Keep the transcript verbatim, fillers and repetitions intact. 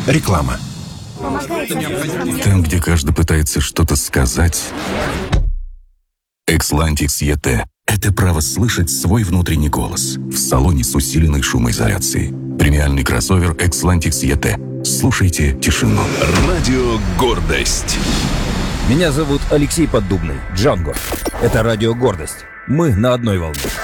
Реклама. Там, где каждый пытается что-то сказать, Xlantix и ти – это право слышать свой внутренний голос в салоне с усиленной шумоизоляцией. Премиальный кроссовер Xlantix и ти. Слушайте тишину. Радио «Гордость». Меня зовут Алексей Поддубный, Джанго. Это радио «Гордость». Мы на одной волне.